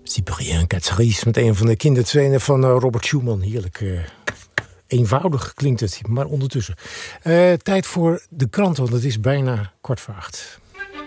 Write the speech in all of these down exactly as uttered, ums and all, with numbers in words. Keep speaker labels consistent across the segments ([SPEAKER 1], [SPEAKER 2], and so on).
[SPEAKER 1] Cyprien Catsaris met een van de kindertwenen van uh, Robert Schumann. Heerlijk uh, eenvoudig klinkt het, maar ondertussen. Uh, tijd voor de krant, want het is bijna kwart voor acht.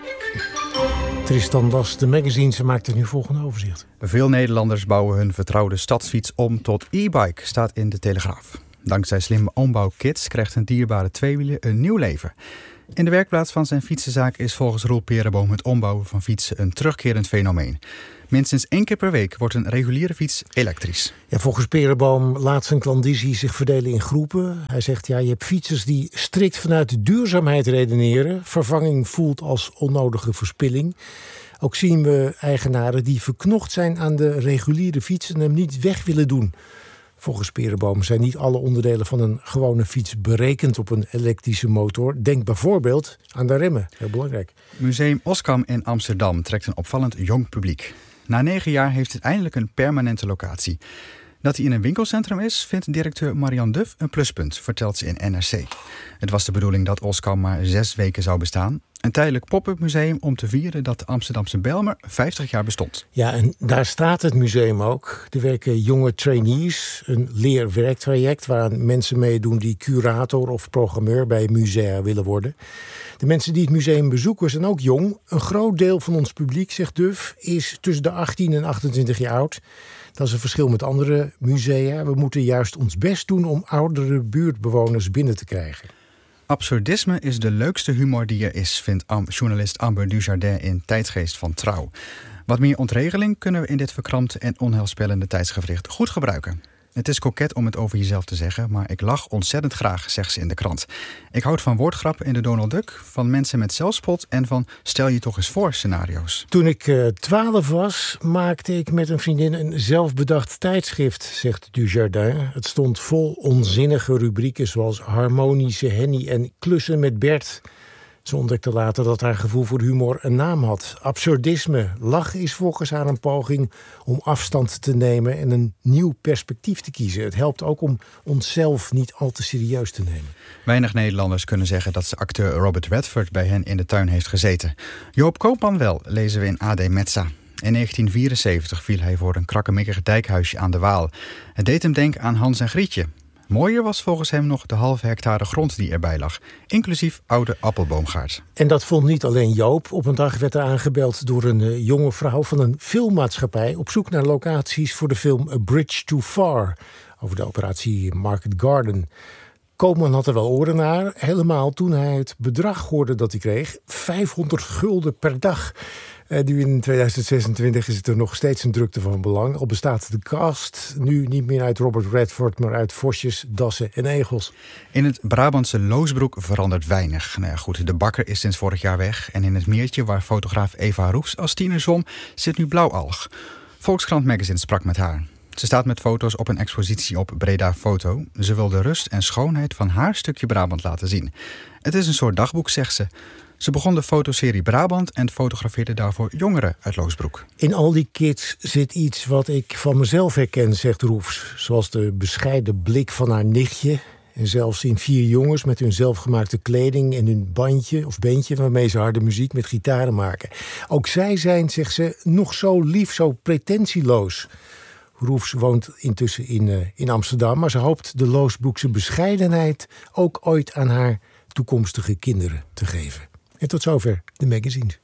[SPEAKER 1] Tristan las de magazine, maakt het nu volgende overzicht.
[SPEAKER 2] Veel Nederlanders bouwen hun vertrouwde stadsfiets om tot e-bike, staat in de Telegraaf. Dankzij slimme ombouwkits krijgt een dierbare tweewieler een nieuw leven. In de werkplaats van zijn fietsenzaak is volgens Roel Perenboom het ombouwen van fietsen een terugkerend fenomeen. Minstens één keer per week wordt een reguliere fiets elektrisch.
[SPEAKER 1] Ja, volgens Perenboom laat zijn klandizie zich verdelen in groepen. Hij zegt, ja, je hebt fietsers die strikt vanuit duurzaamheid redeneren. Vervanging voelt als onnodige verspilling. Ook zien we eigenaren die verknocht zijn aan de reguliere fiets en hem niet weg willen doen. Volgens Perenboom zijn niet alle onderdelen van een gewone fiets berekend op een elektrische motor. Denk bijvoorbeeld aan de remmen, heel belangrijk.
[SPEAKER 2] Museum Oskam in Amsterdam trekt een opvallend jong publiek. Na negen jaar heeft het eindelijk een permanente locatie. Dat hij in een winkelcentrum is, vindt directeur Marianne Duff een pluspunt, vertelt ze in N R C. Het was de bedoeling dat Oskam maar zes weken zou bestaan. Een tijdelijk pop-up museum om te vieren dat de Amsterdamse Bijlmer vijftig jaar bestond.
[SPEAKER 1] Ja, en daar staat het museum ook. Er werken jonge trainees, een leerwerktraject waaraan mensen meedoen die curator of programmeur bij musea willen worden. De mensen die het museum bezoeken zijn ook jong. Een groot deel van ons publiek, zegt Duff, is tussen de achttien en achtentwintig jaar oud. Dat is een verschil met andere musea. We moeten juist ons best doen om oudere buurtbewoners binnen te krijgen.
[SPEAKER 2] Absurdisme is de leukste humor die er is, vindt journalist Amber Dujardin in Tijdgeest van Trouw. Wat meer ontregeling kunnen we in dit verkrampte en onheilspellende tijdsgewricht goed gebruiken. Het is koket om het over jezelf te zeggen, maar ik lach ontzettend graag, zegt ze in de krant. Ik houd van woordgrappen in de Donald Duck, van mensen met zelfspot en van stel je toch eens voor scenario's.
[SPEAKER 1] Toen ik uh, twaalf was, maakte ik met een vriendin een zelfbedacht tijdschrift, zegt Dujardin. Het stond vol onzinnige rubrieken zoals harmonische Henny en klussen met Bert. Ze ontdekte later dat haar gevoel voor humor een naam had. Absurdisme. Lachen is volgens haar een poging om afstand te nemen en een nieuw perspectief te kiezen. Het helpt ook om onszelf niet al te serieus te nemen.
[SPEAKER 2] Weinig Nederlanders kunnen zeggen dat ze acteur Robert Redford bij hen in de tuin heeft gezeten. Joop Koopman wel, lezen we in A D Metza. In negentien vierenzeventig viel hij voor een krakkemikkig dijkhuisje aan de Waal. Het deed hem denken aan Hans en Grietje. Mooier was volgens hem nog de halve hectare grond die erbij lag, inclusief oude appelboomgaard.
[SPEAKER 1] En dat vond niet alleen Joop. Op een dag werd er aangebeld door een uh, jonge vrouw van een filmmaatschappij op zoek naar locaties voor de film A Bridge Too Far, over de operatie Market Garden. Koopman had er wel oren naar, helemaal toen hij het bedrag hoorde dat hij kreeg, vijfhonderd gulden per dag. Uh, nu in tweeduizend zesentwintig is het er nog steeds een drukte van belang. Al bestaat de cast nu niet meer uit Robert Redford, maar uit vosjes, dassen en egels.
[SPEAKER 2] In het Brabantse Loosbroek verandert weinig. Nou ja, goed, de bakker is sinds vorig jaar weg. En in het meertje waar fotograaf Eva Roefs als tiener zwom, zit nu blauwalg. Volkskrant Magazine sprak met haar. Ze staat met foto's op een expositie op Breda Foto. Ze wil de rust en schoonheid van haar stukje Brabant laten zien. Het is een soort dagboek, zegt ze. Ze begon de fotoserie Brabant en fotografeerde daarvoor jongeren uit Loosbroek.
[SPEAKER 1] In al die kids zit iets wat ik van mezelf herken, zegt Roefs. Zoals de bescheiden blik van haar nichtje. En zelfs in vier jongens met hun zelfgemaakte kleding en hun bandje of beentje waarmee ze harde muziek met gitaren maken. Ook zij zijn, zegt ze, nog zo lief, zo pretentieloos. Roefs woont intussen in, uh, in Amsterdam, maar ze hoopt de Loosbroekse bescheidenheid ook ooit aan haar toekomstige kinderen te geven. En tot zover de magazines.